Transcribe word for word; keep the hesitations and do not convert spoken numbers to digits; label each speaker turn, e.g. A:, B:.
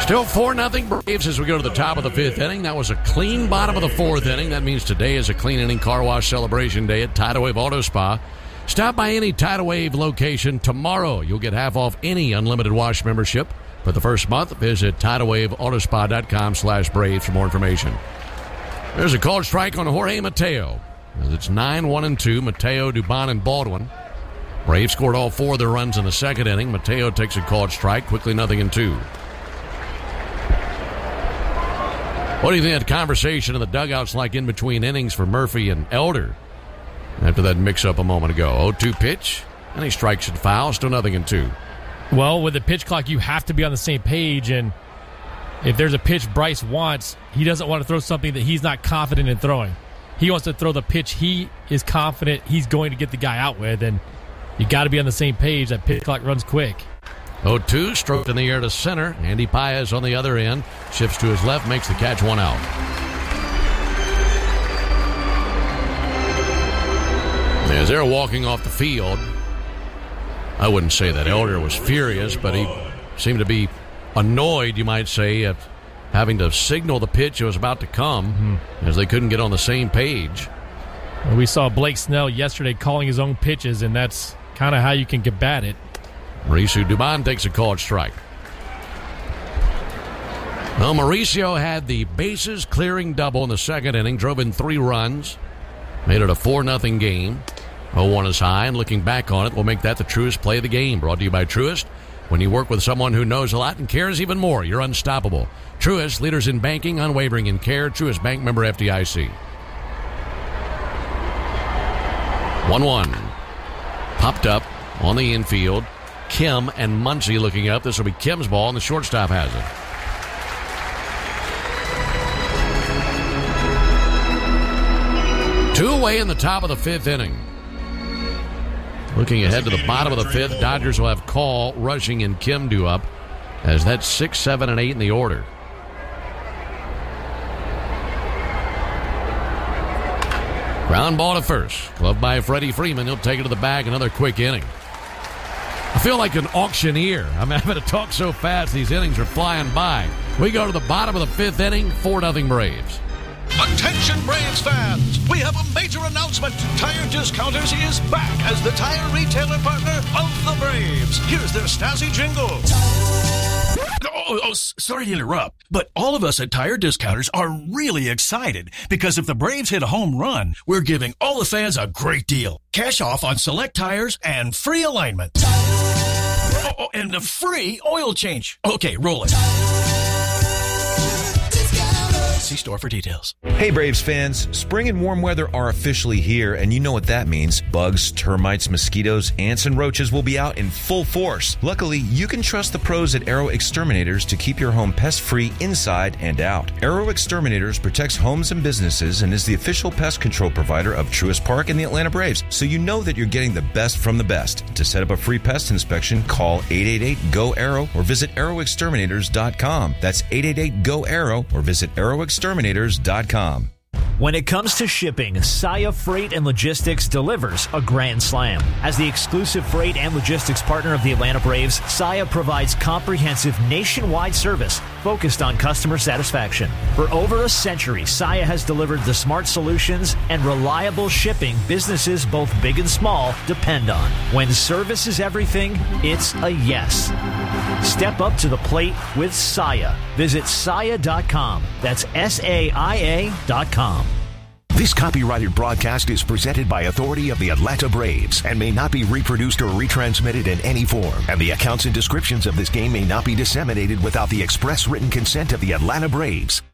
A: Still four nothing Braves as we go to the top of the fifth inning. That was a clean bottom of the fourth inning. That means today is a clean inning car wash celebration day at Tidal Wave Auto Spa. Stop by any Tidal Wave location tomorrow. You'll get half off any unlimited wash membership. For the first month, visit tidal wave autospa dot com slash Braves for more information. There's a called strike on Jorge Mateo. As it's nine one and two, Mateo, Dubon, and Baldwin. Braves scored all four of their runs in the second inning. Mateo takes a called strike, quickly nothing in two. What do you think that conversation in the dugout's like in between innings for Murphy and Elder after that mix-up a moment ago? oh two pitch, and he strikes and fouls, still nothing in two.
B: Well, with the pitch clock, you have to be on the same page, and if there's a pitch Bryce wants, he doesn't want to throw something that he's not confident in throwing. He wants to throw the pitch he is confident he's going to get the guy out with, and you got to be on the same page. That pitch clock runs quick.
A: oh two, stroked in the air to center. Andy Paez on the other end. Shifts to his left, makes the catch, one out. As they're walking off the field, I wouldn't say that Elder was furious, but he seemed to be annoyed, you might say, at having to signal the pitch was about to come mm-hmm. as they couldn't get on the same page.
B: Well, we saw Blake Snell yesterday calling his own pitches, and that's kind of how you can combat it.
A: Mauricio Dubon takes a called strike. Well, Mauricio had the bases-clearing double in the second inning, drove in three runs, made it a four nothing game. oh one is high, and looking back on it, we'll make that the Truist play of the game. Brought to you by Truist. When you work with someone who knows a lot and cares even more, you're unstoppable. Truist, leaders in banking, unwavering in care. Truist Bank, member F D I C. one one. Popped up on the infield. Kim and Muncy looking up. This will be Kim's ball, and the shortstop has it. Two away in the top of the fifth inning. Looking ahead to the bottom of the fifth, Dodgers will have Call, Rushing, and Kim due up, as that's six, seven, and eight in the order. Ground ball to first. Gloved by Freddie Freeman. He'll take it to the bag. Another quick inning. I feel like an auctioneer. I'm having to talk so fast. These innings are flying by. We go to the bottom of the fifth inning. four nothing Braves.
C: Attention Braves fans, we have a major announcement. Tire Discounters is back as the tire retailer partner of the Braves. Here's their snazzy jingle.
D: Oh, oh, sorry to interrupt, but all of us at Tire Discounters are really excited because if the Braves hit a home run, we're giving all the fans a great deal. Cash off on select tires and free alignment. Oh, oh, and a free oil change. Okay, roll it. See store for details.
E: Hey Braves fans, spring and warm weather are officially here, and you know what that means. Bugs, termites, mosquitoes, ants, and roaches will be out in full force. Luckily, you can trust the pros at Arrow Exterminators to keep your home pest-free inside and out. Arrow Exterminators protects homes and businesses and is the official pest control provider of Truist Park and the Atlanta Braves, so you know that you're getting the best from the best. To set up a free pest inspection, call eight eight eight, G O, ARROW or visit arrow exterminators dot com. That's eight eight eight, G O, ARROW or visit arrow exterminators dot com.
F: When it comes to shipping, Saia Freight and Logistics delivers a grand slam. As the exclusive freight and logistics partner of the Atlanta Braves, Saia provides comprehensive nationwide service focused on customer satisfaction. For over a century, Saia has delivered the smart solutions and reliable shipping businesses both big and small depend on. When service is everything, it's a yes. Step up to the plate with Saia. Visit saia dot com. That's S A I A dot com.
G: This copyrighted broadcast is presented by authority of the Atlanta Braves and may not be reproduced or retransmitted in any form. And the accounts and descriptions of this game may not be disseminated without the express written consent of the Atlanta Braves.